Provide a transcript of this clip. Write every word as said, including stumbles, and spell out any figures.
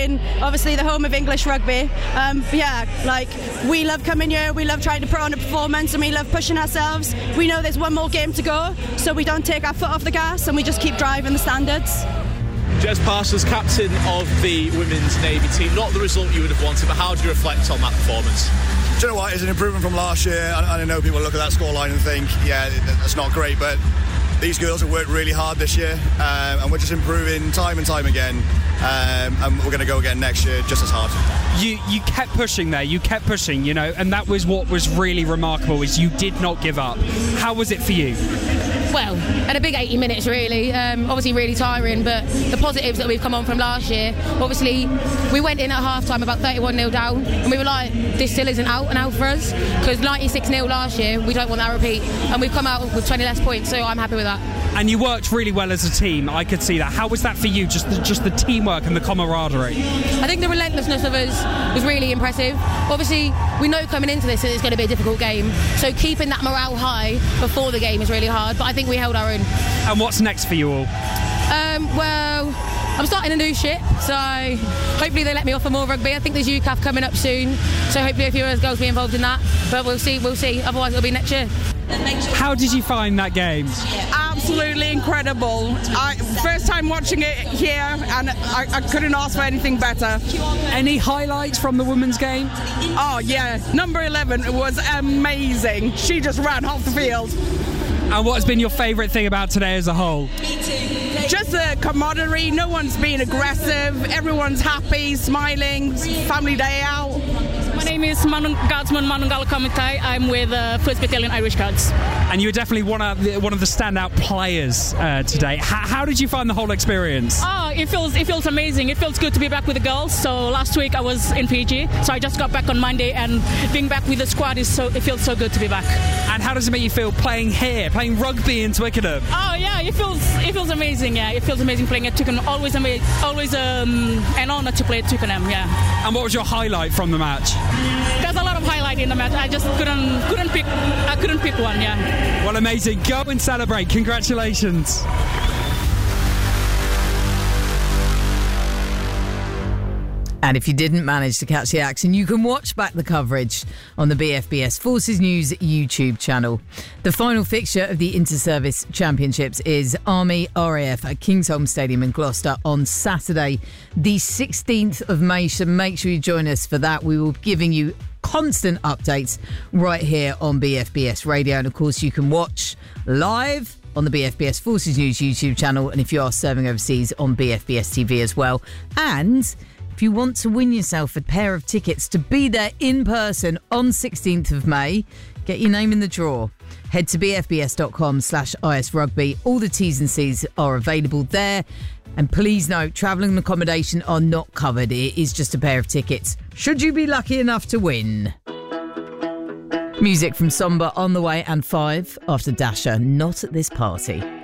being obviously the home of English rugby. Um, but yeah, like we love coming here, we love trying to put on a performance, and we love pushing ourselves. We know there's one more game to go, so we don't take our foot off the gas and we just keep driving the standards. Jez Parsons, captain of the Women's Navy team. Not the result you would have wanted, but how do you reflect on that performance? Do you know what? It's an improvement from last year. I, I know people look at that scoreline and think, yeah, that's not great, but these girls have worked really hard this year, um, and we're just improving time and time again, um, and we're going to go again next year just as hard. You you kept pushing there, you kept pushing, you know, and that was what was really remarkable, is you did not give up. How was it for you? Well, at a big eighty minutes really, um, obviously really tiring, but the positives that we've come on from last year, obviously we went in at half time about thirty-one nil down, and we were like, this still isn't out and out for us, because ninety-six nil last year, we don't want that repeat, and we've come out with twenty less points, so I'm happy with that. And you worked really well as a team, I could see that. How was that for you, just the, just the teamwork and the camaraderie? I think the relentlessness of us was really impressive. Obviously, we know coming into this that it's going to be a difficult game, so keeping that morale high before the game is really hard, but I think we held our own. And what's next for you all? Um, well, I'm starting a new ship, so hopefully they let me off for more rugby. I think there's U C A F coming up soon, so hopefully a few of us girls will be involved in that, but we'll see, we'll see, otherwise it'll be next year. How did you find that game? Absolutely incredible. I, first time watching it here, and I, I couldn't ask for anything better. Any highlights from the women's game? Oh yeah, number eleven was amazing. She just ran half the field. And what's been your favourite thing about today as a whole? Just the camaraderie. No one's being aggressive. Everyone's happy, smiling. Family day out. My name is Manu, Guardsman Manunggal Kamitai. I'm with uh, first Battalion Irish Guards. And you were definitely one of the, one of the standout players uh, today. H- how did you find the whole experience? Oh, it feels it feels amazing. It feels good to be back with the girls. So last week I was in Fiji, so I just got back on Monday, and being back with the squad is so it feels so good to be back. And how does it make you feel playing here, playing rugby in Twickenham? Oh yeah, it feels it feels amazing. Yeah, it feels amazing playing at Twickenham. Always ama- always um, an honour to play at Twickenham. Yeah. And what was your highlight from the match? There's a lot of highlight in the match. I just couldn't couldn't pick I couldn't pick one. Yeah. Well, amazing. Go and celebrate. Congratulations. And if you didn't manage to catch the action, you can watch back the coverage on the B F B S Forces News YouTube channel. The final fixture of the Inter-Service Championships is Army R A F at Kingsholm Stadium in Gloucester on Saturday, the sixteenth of May. So make sure you join us for that. We will be giving you constant updates right here on B F B S Radio. And of course, you can watch live on the B F B S Forces News YouTube channel. And if you are serving overseas, on B F B S T V as well. And if you want to win yourself a pair of tickets to be there in person on sixteenth of May, get your name in the draw. Head to bfbs.com slash isrugby. All the T's and C's are available there. And please note, travelling and accommodation are not covered. It is just a pair of tickets, should you be lucky enough to win. Music from Somber on the way, and five after Dasher, Not at This Party.